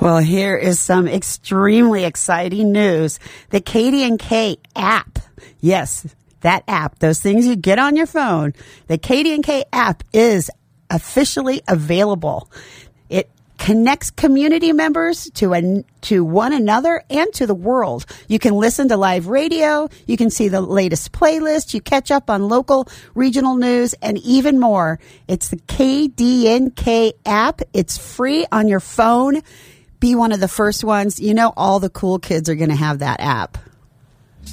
Well, here is some extremely exciting news. The KDNK app. Yes, that app. Those things you get on your phone. The KDNK app is officially available. It connects community members to one another and to the world. You can listen to live radio. You can see the latest playlist. You catch up on local, regional news, and even more. It's the KDNK app. It's free on your phone. Be one of the first ones. You know, all the cool kids are going to have that app.